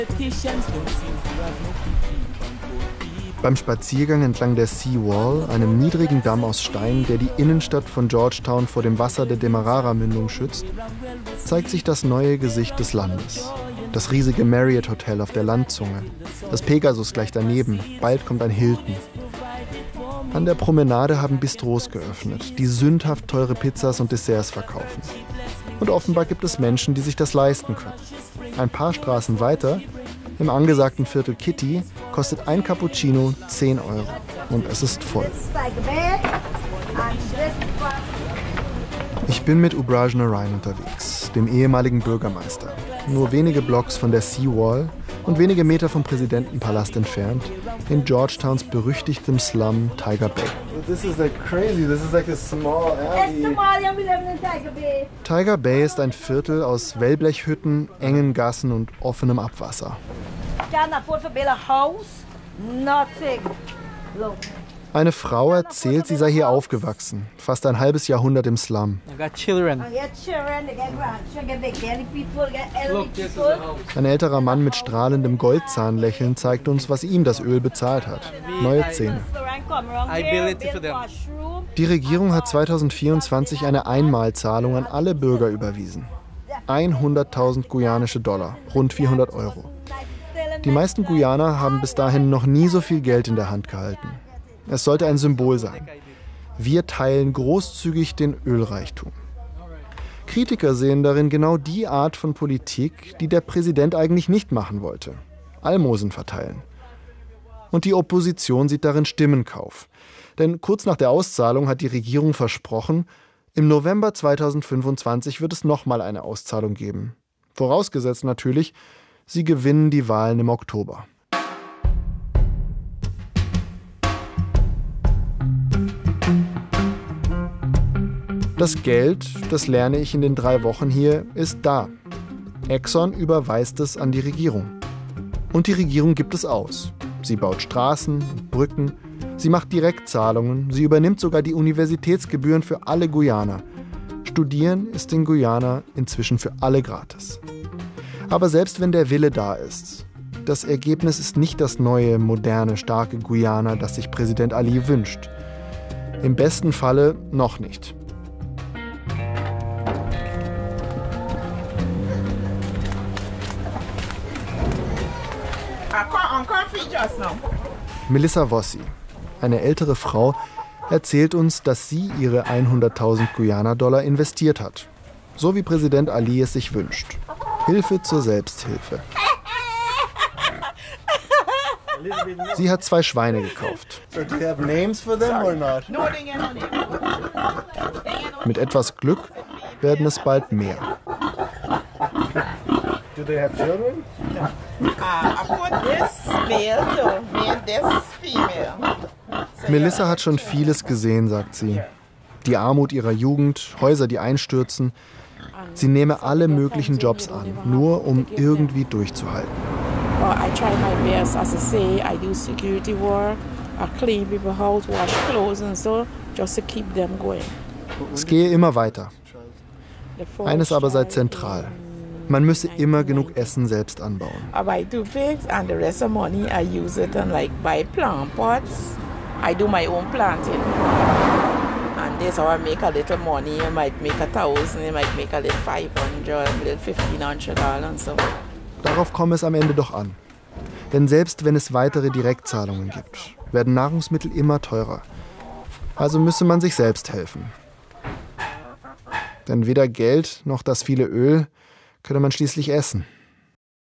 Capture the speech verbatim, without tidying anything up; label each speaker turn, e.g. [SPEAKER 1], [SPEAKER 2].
[SPEAKER 1] Beim Spaziergang entlang der Seawall, einem niedrigen Damm aus Stein, der die Innenstadt von Georgetown vor dem Wasser der Demerara-Mündung schützt, zeigt sich das neue Gesicht des Landes. Das riesige Marriott Hotel auf der Landzunge, das Pegasus gleich daneben, bald kommt ein Hilton. An der Promenade haben Bistros geöffnet, die sündhaft teure Pizzas und Desserts verkaufen. Und offenbar gibt es Menschen, die sich das leisten können. Ein paar Straßen weiter, im angesagten Viertel Kitty, kostet ein Cappuccino zehn Euro. Und es ist voll. Ich bin mit Ubraj Narain unterwegs, dem ehemaligen Bürgermeister. Nur wenige Blocks von der Seawall und wenige Meter vom Präsidentenpalast entfernt, in Georgetowns berüchtigtem Slum Tiger Bay.
[SPEAKER 2] This is like crazy. This is like a small alley.
[SPEAKER 1] Tiger Bay ist ein Viertel aus Wellblechhütten, engen Gassen und offenem Abwasser. Eine Frau erzählt, sie sei hier aufgewachsen, fast ein halbes Jahrhundert im Slum. Ein älterer Mann mit strahlendem Goldzahnlächeln zeigt uns, was ihm das Öl bezahlt hat. Neue Zähne. Die Regierung hat zweitausendvierundzwanzig eine Einmalzahlung an alle Bürger überwiesen. hunderttausend guyanische Dollar, rund vierhundert Euro. Die meisten Guyaner haben bis dahin noch nie so viel Geld in der Hand gehalten. Es sollte ein Symbol sein. Wir teilen großzügig den Ölreichtum. Kritiker sehen darin genau die Art von Politik, die der Präsident eigentlich nicht machen wollte. Almosen verteilen. Und die Opposition sieht darin Stimmenkauf. Denn kurz nach der Auszahlung hat die Regierung versprochen, im November zweitausendfünfundzwanzig wird es nochmal eine Auszahlung geben. Vorausgesetzt natürlich, sie gewinnen die Wahlen im Oktober. Das Geld, das lerne ich in den drei Wochen hier, ist da. Exxon überweist es an die Regierung. Und die Regierung gibt es aus. Sie baut Straßen, Brücken, sie macht Direktzahlungen, sie übernimmt sogar die Universitätsgebühren für alle Guyaner. Studieren ist in Guyana inzwischen für alle gratis. Aber selbst wenn der Wille da ist, das Ergebnis ist nicht das neue, moderne, starke Guyana, das sich Präsident Ali wünscht. Im besten Falle noch nicht. Melissa Vossi, eine ältere Frau, erzählt uns, dass sie ihre hunderttausend Guyana-Dollar investiert hat. So wie Präsident Ali es sich wünscht. Hilfe zur Selbsthilfe. Sie hat zwei Schweine gekauft. Mit etwas Glück werden es bald mehr.
[SPEAKER 2] Do they have children?
[SPEAKER 3] No. Uh, I put this male to me and this female. So
[SPEAKER 1] Melissa hat schon vieles gesehen, sagt sie. Die Armut ihrer Jugend, Häuser, die einstürzen. Sie nehme alle möglichen Jobs an, nur um irgendwie durchzuhalten.
[SPEAKER 4] I try my best, as I say, I do security work, I clean people's house, wash clothes and so, just to keep them going.
[SPEAKER 1] Es gehe immer weiter. Eines aber sei zentral. Man müsse immer genug Essen selbst anbauen.
[SPEAKER 4] I buy two pigs and the rest of money I use it and like buy plant pots. I do my own planting. And this how I make a little money. I might make a thousand, I might make a little five hundred, a little fifteen hundred dollars and so.
[SPEAKER 1] Darauf komme es am Ende doch an. Denn selbst wenn es weitere Direktzahlungen gibt, werden Nahrungsmittel immer teurer. Also müsse man sich selbst helfen. Denn weder Geld noch das viele Öl könne man schließlich essen.